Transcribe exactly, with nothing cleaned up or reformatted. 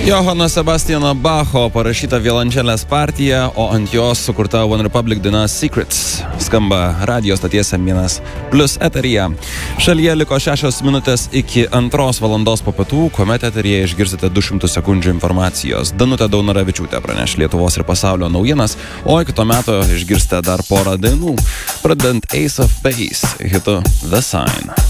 Johano Sebastiano Bacho parašyta violončelės partija, o ant jos sukurta One Republic daina Secrets. Skamba radio stoties M vienas Plus eteryje. Šalyje liko šešios minutės iki antros valandos po pietų, kuomet eteryje išgirsite du šimtus sekundžių informacijos. Danutė Daunoravičiūtė praneš Lietuvos ir pasaulio naujienas, o iki to meto išgirsite dar porą dainų, pradedant Ace of Base hitu The Sign.